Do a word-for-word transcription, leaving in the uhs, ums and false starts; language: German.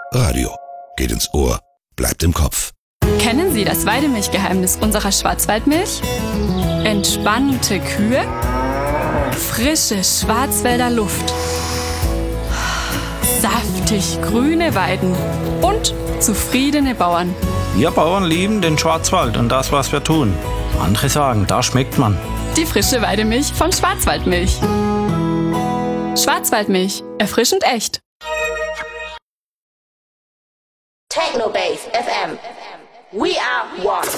Radio. Geht ins Ohr, bleibt im Kopf. Kennen Sie das Weidemilchgeheimnis unserer Schwarzwaldmilch? Entspannte Kühe, frische Schwarzwälder Luft, saftig grüne Weiden und zufriedene Bauern. Wir Bauern lieben den Schwarzwald und das, was wir tun. Andere sagen, da schmeckt man. Die frische Weidemilch von Schwarzwaldmilch. Schwarzwaldmilch, erfrischend echt. Technobase F M. We are one.